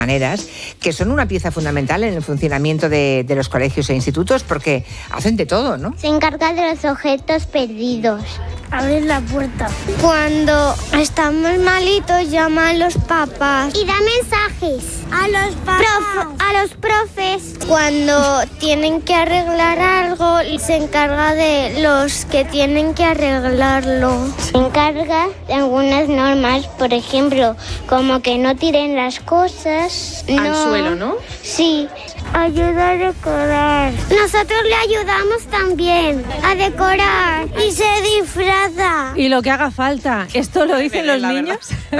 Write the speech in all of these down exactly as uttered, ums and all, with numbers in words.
maneras, que son una pieza fundamental en el funcionamiento de, de los colegios e institutos, porque hacen de todo, ¿no? Se encarga de los objetos perdidos. Abrir la puerta. Cuando estamos malitos, llama a los papás. Y da mensajes a los papás. Prof, a los profes. Cuando tienen que arreglar algo, se encarga de los que tienen que arreglarlo. Se encarga de algunas normas, por ejemplo, como que no tiren las cosas. Al no. suelo, ¿no? Sí. Ayuda a decorar. Nosotros le ayudamos también a decorar y se disfraza. Y lo que haga falta. Esto lo dicen los niños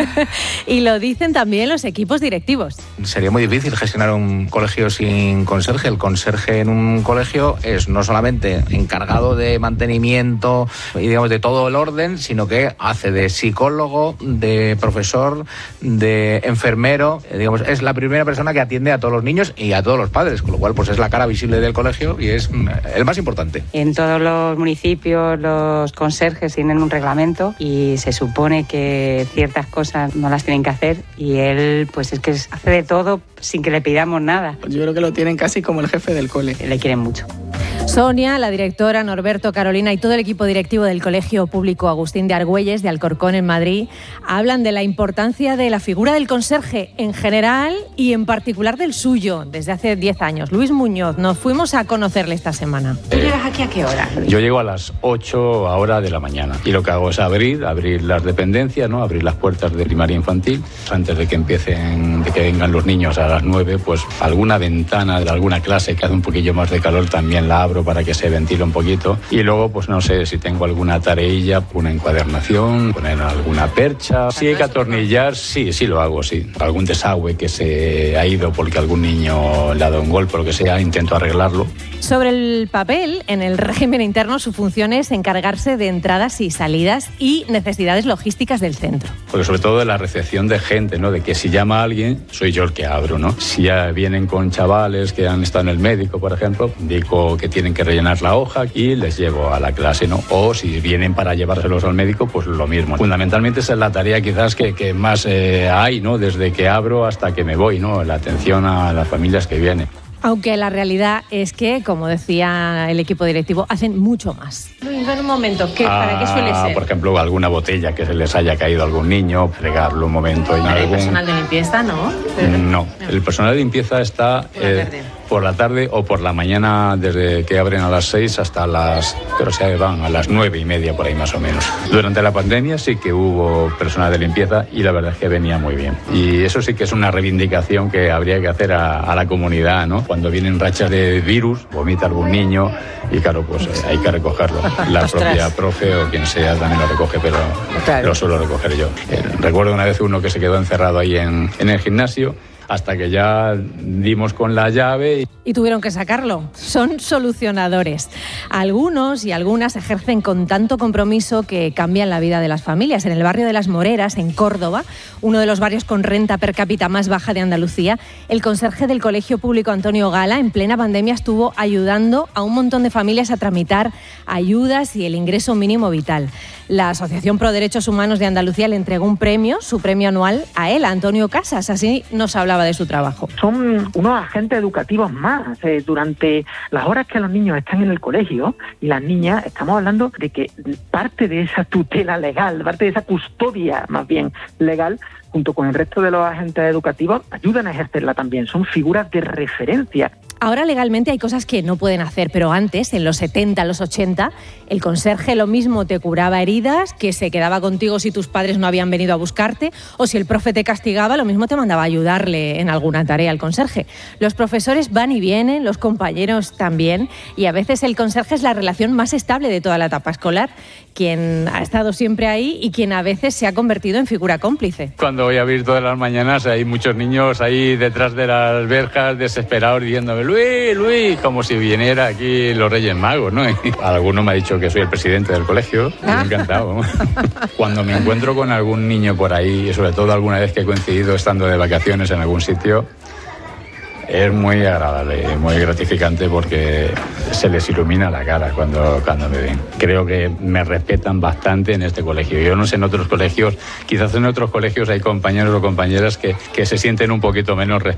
y lo dicen también los equipos directivos. Sería muy difícil gestionar un colegio sin conserje. El conserje en un colegio es no solamente encargado de mantenimiento y digamos de todo el orden, sino que hace de psicólogo, de profesor, de enfermero. Digamos, es la primera persona que atiende a todos los niños y a todos los padres, con lo cual pues es la cara visible del colegio y es el más importante. En todos los municipios los conserjes tienen un reglamento y se supone que ciertas cosas no las tienen que hacer y él pues es que hace de todo sin que le pidamos nada. Yo creo que lo tienen casi como el jefe del cole. Le quieren mucho. Sonia, la directora, Norberto, Carolina y todo el equipo directivo del Colegio Público Agustín de Argüelles de Alcorcón en Madrid hablan de la importancia de la figura del conserje en general y en particular del suyo desde hace diez años. Luis Muñoz, nos fuimos a conocerle esta semana. ¿Tú llegas aquí a qué hora? Yo llego a las ocho ahora de la mañana y lo que hago es abrir, abrir las dependencias, ¿no? Abrir las puertas de primaria infantil. Antes de que empiecen, de que vengan los niños a las nueve, pues alguna ventana de alguna clase que hace un poquillo más de calor también la abro para que se ventile un poquito. Y luego, pues no sé, si tengo alguna tareilla, una encuadernación, poner alguna percha. Si hay que atornillar, sí, sí lo hago, sí. Algún desagüe que se ha ido porque algún niño le ha dado un golpe o lo que sea, intento arreglarlo. Sobre el papel, en el régimen interno, su función es encargarse de entradas y salidas y necesidades logísticas del centro. Porque sobre todo de la recepción de gente, ¿no? De que si llama a alguien, soy yo el que abro, ¿no? Si ya vienen con chavales que han estado en el médico, por ejemplo, digo que tienen que rellenar la hoja y les llevo a la clase, ¿no? O si vienen para llevárselos al médico, pues lo mismo. Fundamentalmente esa es la tarea quizás que, que más eh, hay, ¿no? Desde que abro hasta que me voy, ¿no? La atención a las familias que vienen. Aunque la realidad es que, como decía el equipo directivo, hacen mucho más. Luis, ven un momento, ¿qué, ah, ¿para qué suele ser? Por ejemplo, alguna botella que se les haya caído a algún niño, fregarlo un momento. ¿El algún... personal de limpieza, no? No, el personal de limpieza está... Por la tarde. Eh, por la tarde o por la mañana, desde que abren a las seis hasta las, pero se van a las nueve y media por ahí más o menos. Durante la pandemia sí que hubo personal de limpieza y la verdad es que venía muy bien. Y eso sí que es una reivindicación que habría que hacer a, a la comunidad, ¿no? Cuando vienen rachas de virus, vomita algún niño y claro, pues eh, hay que recogerlo. La propia profe o quien sea también lo recoge, pero claro, lo suelo recoger yo. Eh, recuerdo una vez uno que se quedó encerrado ahí en, en el gimnasio, hasta que ya dimos con la llave. Y tuvieron que sacarlo. Son solucionadores. Algunos y algunas ejercen con tanto compromiso que cambian la vida de las familias. En el barrio de Las Moreras, en Córdoba, uno de los barrios con renta per cápita más baja de Andalucía, el conserje del Colegio Público Antonio Gala, en plena pandemia, estuvo ayudando a un montón de familias a tramitar ayudas y el ingreso mínimo vital. La Asociación Pro Derechos Humanos de Andalucía le entregó un premio, su premio anual, a él, a Antonio Casas. Así nos hablaba de su trabajo. Son unos agentes educativos más. Eh, durante las horas que los niños están en el colegio y las niñas, estamos hablando de que parte de esa tutela legal, parte de esa custodia más bien legal, junto con el resto de los agentes educativos, ayudan a ejercerla también. Son figuras de referencia. Ahora legalmente hay cosas que no pueden hacer, pero antes, en los setenta, los ochenta, el conserje lo mismo te curaba heridas, que se quedaba contigo si tus padres no habían venido a buscarte, o si el profe te castigaba, lo mismo te mandaba a ayudarle en alguna tarea al conserje. Los profesores van y vienen, los compañeros también, y a veces el conserje es la relación más estable de toda la etapa escolar, quien ha estado siempre ahí y quien a veces se ha convertido en figura cómplice. Cuando voy a abrir todas las mañanas hay muchos niños ahí detrás de las verjas desesperados diciéndome Luis, Luis, como si viniera aquí los Reyes Magos, ¿no? Y alguno me ha dicho que soy el presidente del colegio, me ha encantado. Cuando me encuentro con algún niño por ahí, y sobre todo alguna vez que he coincidido estando de vacaciones en algún sitio, es muy agradable, muy gratificante porque se les ilumina la cara cuando, cuando me ven. Creo que me respetan bastante en este colegio. Yo no sé en otros colegios, quizás en otros colegios hay compañeros o compañeras que, que se sienten un poquito menos respetados.